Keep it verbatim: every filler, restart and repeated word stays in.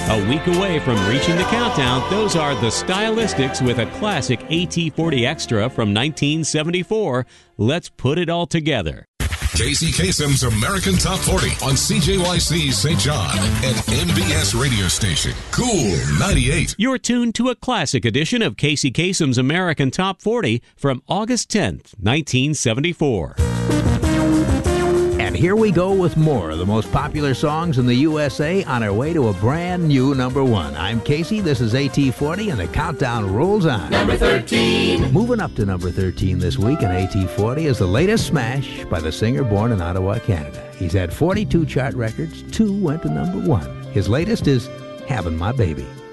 A week away from reaching the countdown, those are the Stylistics with a classic A T forty Extra from nineteen seventy-four. Let's put it all together. Casey Kasem's American Top forty on C J Y C Saint John and M B S radio station Cool ninety-eight. You're tuned to a classic edition of Casey Kasem's American Top forty from August tenth, nineteen seventy-four. And here we go with more of the most popular songs in the U S A on our way to a brand new number one. I'm Casey, this is A T forty, and the countdown rolls on. Number thirteen. Moving up to number thirteen this week in A T forty is the latest smash by the singer born in Ottawa, Canada. He's had forty-two chart records, two went to number one. His latest is Having My Baby.